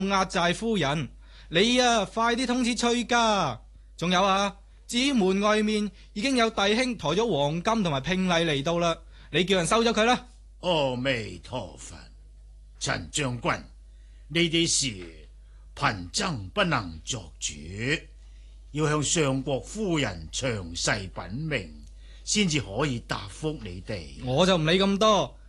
壓寨夫人，你啊，快啲通知崔家。仲有啊，至於門外面已經有弟兄抬咗黃金同埋聘禮嚟到啦，你叫人收咗佢啦。 阿彌陀佛，陳將軍，呢啲事貧僧不能作主，要向相國夫人詳細稟明，先至可以答覆你哋。 我就唔理咁多，